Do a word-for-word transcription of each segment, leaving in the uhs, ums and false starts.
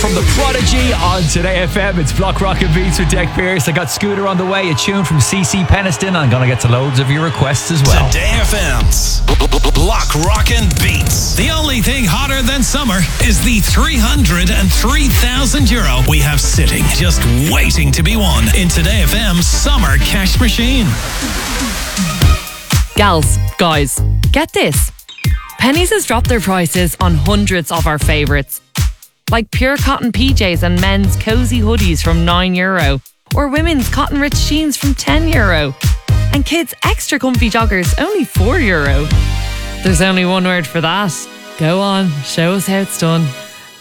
from The Prodigy on Today F M. It's Block Rockin' Beats with Deck Pierce. I got Scooter on the way, a tune from C C Peniston. I'm going to get to loads of your requests as well. Today F M's Block Rockin' Beats. The only thing hotter than summer is the three hundred three thousand euro we have sitting, just waiting to be won in Today F M's Summer Cash Machine. Gals, guys, get this. Pennies has dropped their prices on hundreds of our favourites. Like pure cotton P Js and men's cosy hoodies from nine euro, or women's cotton rich jeans from ten euro, and kids' extra comfy joggers only four euro. There's only one word for that. Go on, show us how it's done.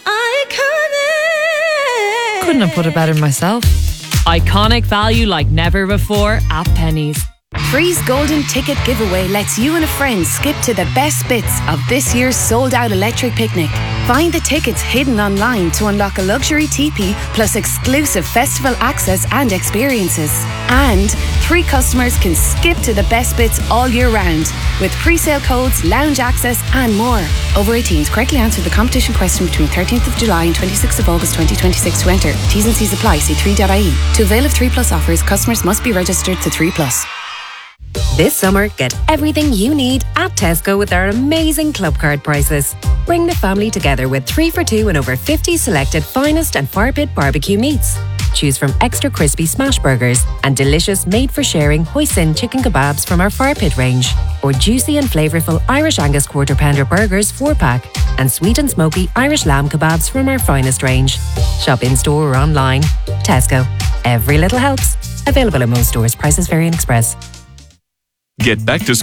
Iconic! Couldn't have put it better myself. Iconic value like never before at Pennies. Free's Golden Ticket Giveaway lets you and a friend skip to the best bits of this year's sold-out electric picnic. Find the tickets hidden online to unlock a luxury teepee plus exclusive festival access and experiences. And three customers can skip to the best bits all year round with pre-sale codes, lounge access and more. Over eighteens, correctly answer the competition question between thirteenth of July and twenty-sixth of August twenty twenty-six to enter. T's and C's apply. See three dot I E. To avail of three plus offers, customers must be registered to three plus. This summer, get everything you need at Tesco with our amazing club card prices. Bring the family together with three for two and over fifty selected finest and fire pit barbecue meats. Choose from extra crispy smash burgers and delicious made-for-sharing hoisin chicken kebabs from our fire pit range, or juicy and flavourful Irish Angus quarter pounder burgers four pack, and sweet and smoky Irish lamb kebabs from our finest range. Shop in-store or online. Tesco. Every little helps. Available in most stores. Prices vary in Express. Get back to